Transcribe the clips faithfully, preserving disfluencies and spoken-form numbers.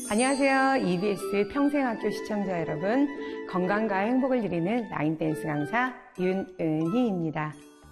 안녕하세요. 이비에스 평생학교 시청자 여러분, 건강과 행복을 드리는 라인댄스 강사 윤은희입니다.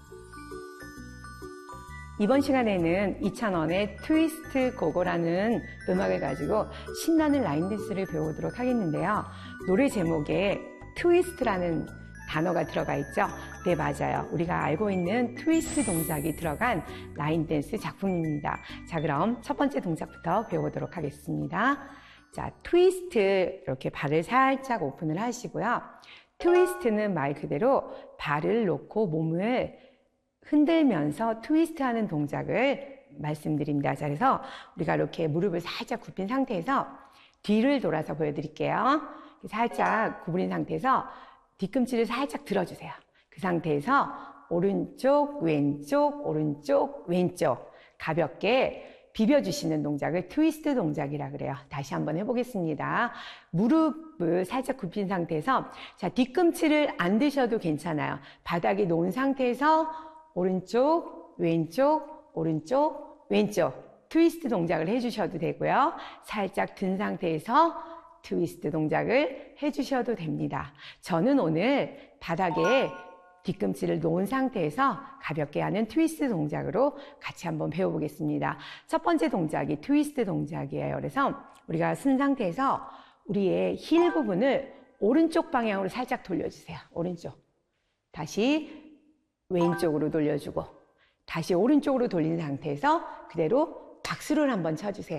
이번 시간에는 이찬원의 트위스트 고고라는 음악을 가지고 신나는 라인댄스를 배워보도록 하겠는데요. 노래 제목에 트위스트라는 단어가 들어가 있죠? 네, 맞아요. 우리가 알고 있는 트위스트 동작이 들어간 라인댄스 작품입니다. 자, 그럼 첫 번째 동작부터 배워보도록 하겠습니다. 자, 트위스트, 이렇게 발을 살짝 오픈을 하시고요. 트위스트는 말 그대로 발을 놓고 몸을 흔들면서 트위스트하는 동작을 말씀드립니다. 자, 그래서 우리가 이렇게 무릎을 살짝 굽힌 상태에서 뒤를 돌아서 보여드릴게요. 살짝 구부린 상태에서 뒤꿈치를 살짝 들어주세요. 그 상태에서 오른쪽, 왼쪽, 오른쪽, 왼쪽 가볍게 비벼주시는 동작을 트위스트 동작이라 그래요. 다시 한번 해보겠습니다. 무릎을 살짝 굽힌 상태에서, 자, 뒤꿈치를 안 드셔도 괜찮아요. 바닥에 놓은 상태에서 오른쪽, 왼쪽, 오른쪽, 왼쪽 트위스트 동작을 해주셔도 되고요. 살짝 든 상태에서 트위스트 동작을 해주셔도 됩니다. 저는 오늘 바닥에 뒤꿈치를 놓은 상태에서 가볍게 하는 트위스트 동작으로 같이 한번 배워보겠습니다. 첫 번째 동작이 트위스트 동작이에요. 그래서 우리가 쓴 상태에서 우리의 힐 부분을 오른쪽 방향으로 살짝 돌려주세요. 오른쪽. 다시 왼쪽으로 돌려주고, 다시 오른쪽으로 돌린 상태에서 그대로 박수를 한번 쳐주세요.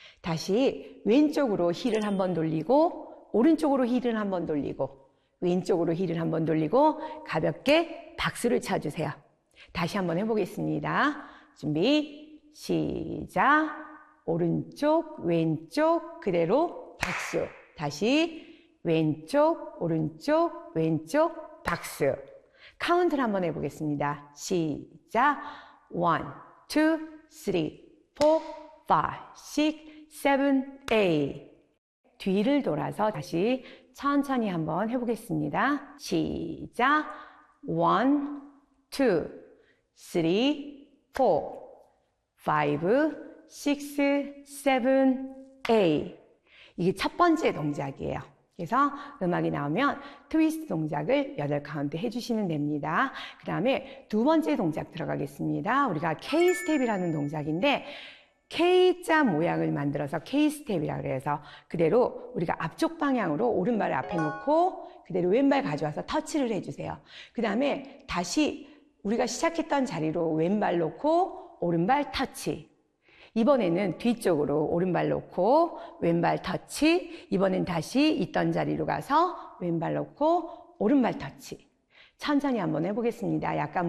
다시 왼쪽으로 힐을 한번 돌리고, 오른쪽으로 힐을 한번 돌리고, 왼쪽으로 힐을 한번 돌리고 가볍게 박수를 쳐주세요. 다시 한번 해보겠습니다. 준비, 시작. 오른쪽, 왼쪽 그대로 박수. 다시 왼쪽, 오른쪽, 왼쪽 박수. 카운트를 한번 해보겠습니다. 시작. one, two, three, four, five, six, seven, eight. 뒤를 돌아서 다시 천천히 한번 해보겠습니다. 시작. one, two, three, four, five, six, seven, eight. 이게 첫 번째 동작이에요. 그래서 음악이 나오면 트위스트 동작을 여덟 카운트 해주시면 됩니다. 그 다음에 두 번째 동작 들어가겠습니다. 우리가 K-스텝이라는 동작인데, K자 모양을 만들어서 K-스텝이라고 해서 그대로 우리가 앞쪽 방향으로 오른발을 앞에 놓고 그대로 왼발 가져와서 터치를 해주세요. 그 다음에 다시 우리가 시작했던 자리로 왼발 놓고 오른발 터치. 이번에는 뒤쪽으로 오른발 놓고 왼발 터치. 이번엔 다시 있던 자리로 가서 왼발 놓고 오른발 터치. 천천히 한번 해보겠습니다. 약간